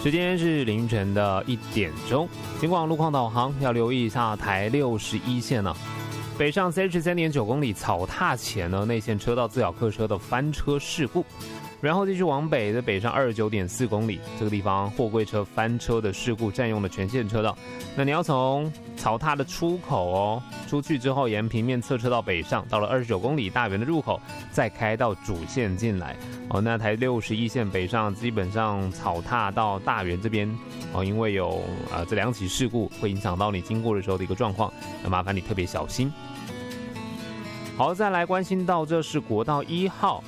时间是凌晨的1点钟，尽管路况导航要留意一下台61线呢。北上33.9公里草踏前呢，内线车道自咬客车的翻车事故，然后继续往北的北上29.4公里，这个地方货柜车翻车的事故占用了全线车道。那你要从草踏的出口出去之后，沿平面侧车道北上，到了29公里大园的入口，再开到主线进来。那台61线北上基本上草踏到大园这边因为有这2起事故，会影响到你经过的时候的一个状况，那麻烦你特别小心。好，再来关心到这是国道1号